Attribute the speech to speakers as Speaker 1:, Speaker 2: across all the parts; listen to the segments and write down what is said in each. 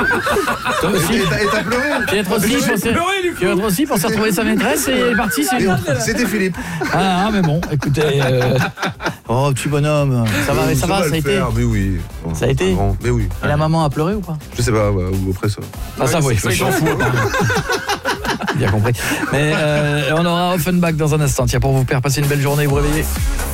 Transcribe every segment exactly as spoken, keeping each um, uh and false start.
Speaker 1: Toi aussi.
Speaker 2: Et t'as, et t'as pleuré.
Speaker 1: Pietro aussi, pour se... Pietro aussi pour se retrouver sa maîtresse et il est parti. C'est
Speaker 2: C'était Philippe.
Speaker 1: Ah, mais bon, écoutez. Euh... Oh, petit bonhomme. Ça va, mais ça, ça va, va ça a été.
Speaker 2: Faire, mais oui. Bon,
Speaker 1: ça a été.
Speaker 2: Grand, mais oui.
Speaker 1: Et la maman a pleuré ou pas?
Speaker 2: Je sais pas, ou après ça.
Speaker 1: Ah, ça, oui, je m'en fous. Bien compris. Mais euh, on aura Offenbach dans un instant. Tiens, pour vous faire passer une belle journée et vous réveiller.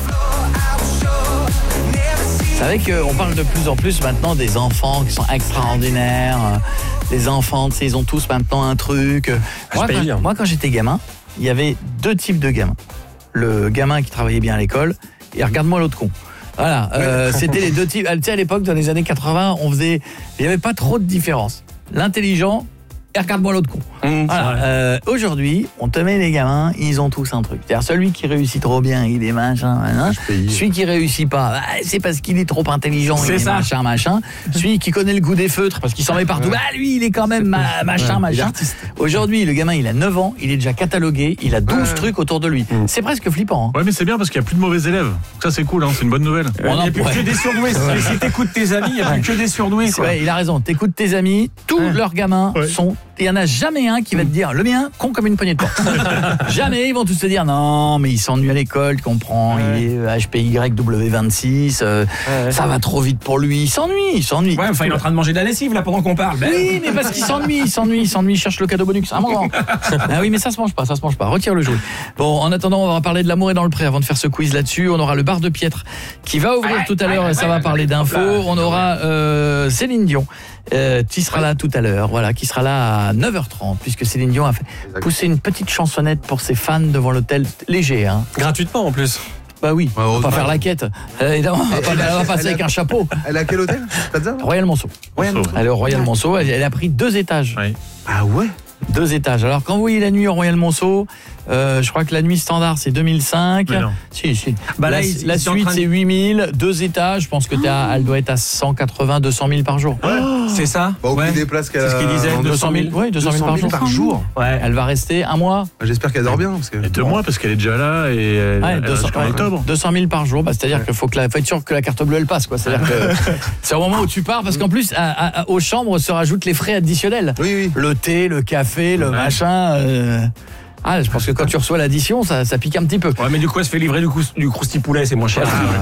Speaker 1: Vous savez qu'on parle de plus en plus maintenant des enfants qui sont extraordinaires. Les enfants, tu sais, ils ont tous maintenant un truc. Moi, quand, moi, quand j'étais gamin, il y avait deux types de gamins. Le gamin qui travaillait bien à l'école et regarde-moi l'autre con. Voilà, euh, c'était les deux types. Tu sais, à l'époque, dans les années quatre-vingts, on faisait... Il n'y avait pas trop de différence. L'intelligent et regarde-moi l'autre con. Mmh, voilà. euh, Aujourd'hui, on te met les gamins, ils ont tous un truc. C'est-à-dire, celui qui réussit trop bien, il est machin, machin. Celui qui réussit pas, bah, c'est parce qu'il est trop intelligent, c'est il est ça. machin, machin. Celui qui connaît le goût des feutres, parce qu'il s'en met partout, bah, lui, il est quand même ma, machin, ouais, machin. Aujourd'hui, le gamin, il a neuf ans, il est déjà catalogué, il a douze ouais. trucs autour de lui. Mmh. C'est presque flippant. Hein.
Speaker 3: Ouais, mais c'est bien parce qu'il n'y a plus de mauvais élèves. Ça, c'est cool, hein, c'est une bonne nouvelle.
Speaker 4: Il n'y a plus que des surdoués. Si t'écoutes tes amis, il n'y a plus que des surdoués.
Speaker 1: Ouais, il a raison. T'écoutes tes amis, tous leurs gamins sont... Il n'y en a jamais un qui va te dire le mien, con comme une poignée de porte. Jamais, ils vont tous te dire non, mais il s'ennuie à l'école, tu comprends, ouais. il est H P Y W vingt-six, euh, ouais. ça va trop vite pour lui, il s'ennuie, il s'ennuie.
Speaker 4: Ouais, enfin, il est en train de manger de la lessive là pendant qu'on parle. Ben.
Speaker 1: Oui, mais parce qu'il s'ennuie, il s'ennuie, il s'ennuie, il cherche le cadeau bonus. Ah, bon. Ah oui, mais ça se mange pas, ça se mange pas. Retire le jouet. Bon, en attendant, on va parler de l'amour est dans le pré avant de faire ce quiz là-dessus. On aura le bar de Piètre qui va ouvrir tout à l'heure et ça va parler d'infos. On aura euh, Céline Dion. Euh, qui sera là tout à l'heure, voilà, qui sera là à neuf heures trente, puisque Céline Dion a fait pousser une petite chansonnette pour ses fans devant l'hôtel, léger, hein.
Speaker 4: Gratuitement en plus.
Speaker 1: Bah oui, ouais, on va pas faire la quête. Euh, évidemment, on va, pas, elle va passer avec a, un chapeau.
Speaker 2: Elle est à quel hôtel?
Speaker 1: Royal Monceau. Royal Monceau. Elle est au Royal Monceau, elle, elle a pris deux étages.
Speaker 3: Oui.
Speaker 2: Ah ouais?
Speaker 1: Deux étages. Alors quand vous voyez la nuit au Royal Monceau, euh, je crois que la nuit standard c'est deux mille cinq. Si, si. Bah là, la il, la il suite c'est huit mille, deux étages, je pense que t'es à, elle doit être à cent quatre-vingts, deux cent mille par jour.
Speaker 4: Ouais. Oh. C'est ça.
Speaker 2: Bah, au ouais. des places qu'elle
Speaker 4: C'est ce qu'il disait,
Speaker 1: deux cent mille. Oui, deux cent mille par jour.
Speaker 2: Par jour.
Speaker 1: Ouais, elle va rester un mois.
Speaker 2: J'espère qu'elle dort bien parce que
Speaker 3: et deux bon. mois parce qu'elle est déjà là et elle,
Speaker 1: ouais,
Speaker 3: elle
Speaker 1: deux cents, ouais, octobre. deux cent mille par jour, bah, c'est-à-dire ouais. qu'il faut que la faut être sûr que la carte bleue elle passe quoi, c'est-à-dire que c'est au moment où tu pars parce qu'en plus à, à, à, aux chambres se rajoutent les frais additionnels.
Speaker 2: Oui, oui.
Speaker 1: Le thé, le café, le ouais. machin euh... Ah, je pense que quand tu reçois l'addition, ça, ça pique un petit peu.
Speaker 4: Ouais, mais du coup, elle se fait livrer du, du crousti poulet, c'est moins cher.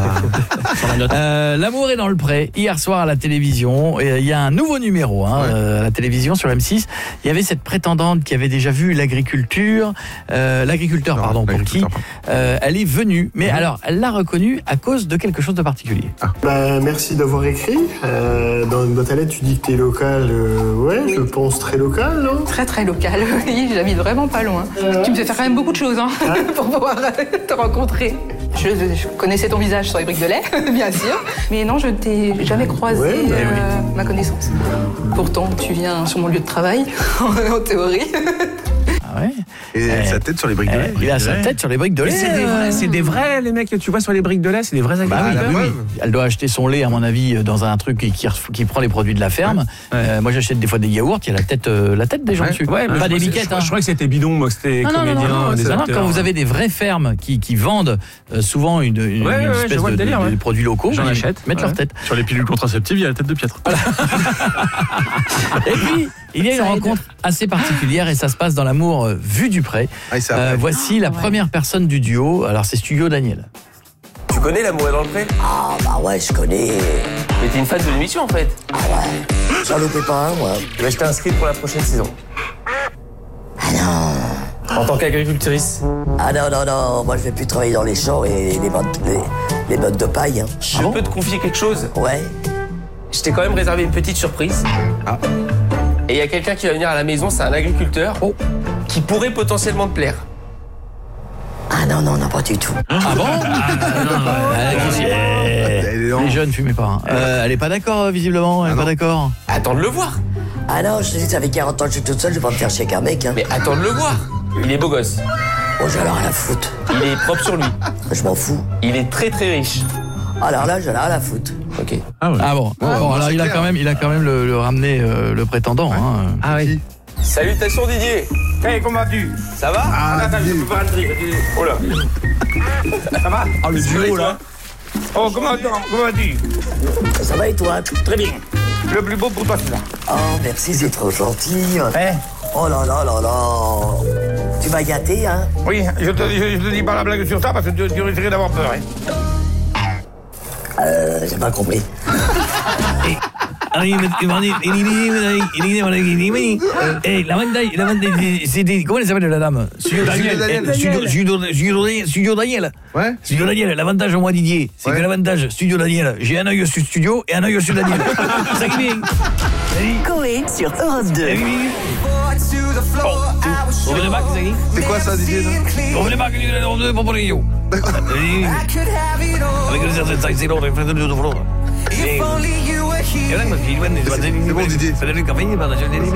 Speaker 1: Ah. euh, L'amour est dans le pré. Hier soir à la télévision, il y a un nouveau numéro hein, ouais. euh, à la télévision sur M six. Il y avait cette prétendante qui avait déjà vu l'agriculture, euh, l'agriculteur, pardon, pour qui euh, elle est venue. Mais mmh. alors, elle l'a reconnue à cause de quelque chose de particulier.
Speaker 5: Ah. Bah, merci d'avoir écrit. Euh, dans une boîte à lettres, tu dis que t'es local. Euh, ouais, oui. Je pense très local, non?
Speaker 6: Très très local. Oui, j'habite vraiment pas loin. Euh, Tu me fais faire quand même beaucoup de choses hein, hein pour pouvoir te rencontrer. Je, je connaissais ton visage sur les briques de lait, bien sûr. Mais non, je ne t'ai jamais croisé ouais, bah, euh, oui. ma connaissance. Pourtant, tu viens sur mon lieu de travail, en théorie.
Speaker 1: Ah ouais.
Speaker 2: Et euh, sa tête sur les briques de lait.
Speaker 1: Il a sa tête sur les briques de lait.
Speaker 4: C'est des vrais, c'est des vrais, les mecs que tu vois sur les briques de lait, c'est des vrais agriculteurs.
Speaker 1: Bah oui, oui, oui. Elle doit acheter son lait, à mon avis, dans un truc qui, qui, qui prend les produits de la ferme. Ouais. Euh, moi, j'achète des fois des yaourts, il y a la tête, euh, la tête des gens
Speaker 4: ouais.
Speaker 1: dessus.
Speaker 4: Ouais,
Speaker 1: pas des biquettes.
Speaker 4: Je,
Speaker 1: hein.
Speaker 4: je crois que c'était bidon, moi, que c'était non, comédien,
Speaker 1: non, non, non,
Speaker 4: des acteurs.
Speaker 1: Quand vous avez des vraies fermes qui, qui vendent euh, souvent une, une,
Speaker 4: ouais,
Speaker 1: une
Speaker 4: ouais,
Speaker 1: espèce
Speaker 4: de,
Speaker 1: de,
Speaker 4: délire,
Speaker 1: de,
Speaker 4: ouais.
Speaker 1: de produits locaux,
Speaker 4: j'en achète.
Speaker 1: Mettre
Speaker 4: ouais.
Speaker 1: leur tête.
Speaker 3: Sur les pilules contraceptives, il y a la tête de Piètre. Voilà.
Speaker 1: Et puis, il y a une rencontre assez particulière et ça se passe dans l'amour euh, vu du près.
Speaker 2: Ah,
Speaker 1: euh, voici la première personne du duo. Alors, c'est Studio Daniel.
Speaker 7: Tu connais l'amour est dans le pré?
Speaker 8: Ah bah ouais, je connais.
Speaker 7: Mais t'es une fan de l'émission en fait.
Speaker 8: Ah ouais, j'en loupais pas un, moi.
Speaker 7: Mais je t'ai inscrite pour la prochaine saison.
Speaker 8: Ah non.
Speaker 7: En tant qu'agricultrice.
Speaker 8: Ah non, non, non, moi je vais plus travailler dans les champs et les bottes, les, les bottes de paille. Hein.
Speaker 7: Je ah bon peux te confier quelque chose?
Speaker 8: Ouais.
Speaker 7: Je t'ai quand même réservé une petite surprise.
Speaker 2: Ah.
Speaker 7: Et il y a quelqu'un qui va venir à la maison, c'est un agriculteur, oh, qui pourrait potentiellement te plaire.
Speaker 8: Ah non, non, non, pas du tout.
Speaker 1: Ah bon ah, non, non, elle, Les jeunes, fumez pas. Hein. Euh, elle est pas d'accord, visiblement, elle est ah pas d'accord.
Speaker 7: Attends de le voir.
Speaker 8: Ah non, je te dis, ça fait quarante ans que je suis toute seule, je vais pas me faire chier avec un mec. Hein.
Speaker 7: Mais attends de le voir. Il est beau gosse.
Speaker 8: Bon, j'ai alors à la foutre.
Speaker 7: Il est propre sur lui.
Speaker 8: Je m'en fous.
Speaker 7: Il est très très riche.
Speaker 8: Alors là, j'ai alors à la foutre.
Speaker 7: Ok.
Speaker 1: Ah, ouais. ah bon, ah, bon, alors il a quand même, il a quand même le, le ramené euh, le prétendant. Ouais. Hein.
Speaker 7: Ah oui. Salutations Didier.
Speaker 4: Hey, comment vas-tu?
Speaker 7: Ça va?
Speaker 4: Ah, attends, je peux pas rentrer. Oh là. Ça va?
Speaker 7: Ah, le duo là.
Speaker 4: Oh, comment, comment vas-tu?
Speaker 8: Ça va et toi?
Speaker 4: Très bien.
Speaker 9: Le plus beau pour toi, celui-là.
Speaker 8: Oh, merci, c'est trop gentil.
Speaker 9: Hein?
Speaker 8: Oh là là là là. Tu m'as gâté, hein?
Speaker 9: Oui, je te, je, je te dis pas la blague sur ça parce que tu, tu risquerais d'avoir peur, hein?
Speaker 8: Euh, j'ai pas compris.
Speaker 1: Eh, la bataille, la bataille, c'était. Comment elle s'appelle la dame? Studio Daniel. Studio Daniel.
Speaker 2: Ouais.
Speaker 1: Studio Daniel, l'avantage au moi Didier, c'est
Speaker 2: Ouais.
Speaker 1: que l'avantage, Studio Daniel, j'ai un œil sur Studio et un œil sur Daniel. Ça qui est bien.
Speaker 10: Coé sur Europe deux.
Speaker 1: Bon, revenez pas, c'est qui?
Speaker 2: C'est quoi ça, Didier?
Speaker 1: Revenez pas, que tu l'as deux pour Poligno. Avec le certain sac, c'est l'autre, frère de deux de flore.
Speaker 2: C'est bon, Didier.